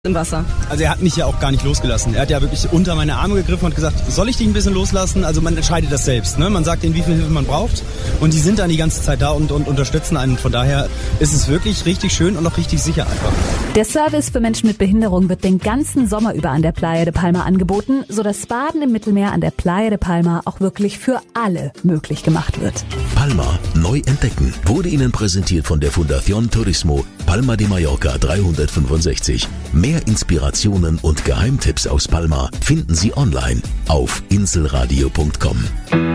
im Wasser. Also er hat mich ja auch gar nicht losgelassen. Er hat ja wirklich unter meine Arme gegriffen und gesagt, soll ich dich ein bisschen loslassen? Also man entscheidet das selbst. Ne? Man sagt ihnen, wie viel Hilfe man braucht. Und die sind dann die ganze Zeit da und unterstützen einen. Von daher ist es wirklich richtig schön und auch richtig sicher einfach. Der Service für Menschen mit Behinderung wird den ganzen Sommer über an der Playa de Palma angeboten, sodass Baden im Mittelmeer an der Playa de Palma auch wirklich für alle möglich gemacht wird. Palma neu entdecken wurde Ihnen präsentiert von der Fundación Turismo Palma de Mallorca 365. Mehr Inspirationen und Geheimtipps aus Palma finden Sie online auf inselradio.com.